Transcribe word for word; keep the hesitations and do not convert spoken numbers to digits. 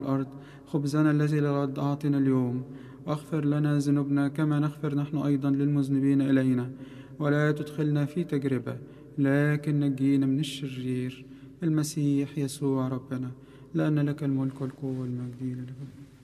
الأرض خبزنا الذي للغد أعطنا اليوم، واغفر لنا ذنوبنا كما نغفر نحن أيضا للمذنبين إلينا، ولا تدخلنا في تجربة لكن نجينا من الشرير. المسيح يسوع ربنا، لأن لك الملك والقوة والمجد إلى الأبد.